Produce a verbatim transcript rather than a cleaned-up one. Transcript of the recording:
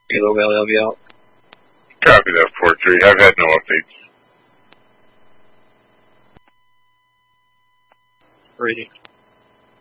Kilo Valley, I'll be out. Copy that, four three. I've had no updates. Ready.